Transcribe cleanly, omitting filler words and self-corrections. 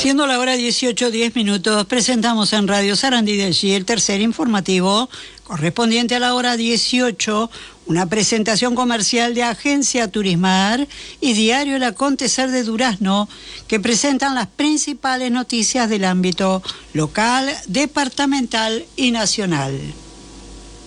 Siendo la hora 18:10, presentamos en Radio Sarandí de Allí el tercer informativo correspondiente a la hora 18, una presentación comercial de Agencia Turismar y Diario El Acontecer de Durazno, que presentan las principales noticias del ámbito local, departamental y nacional.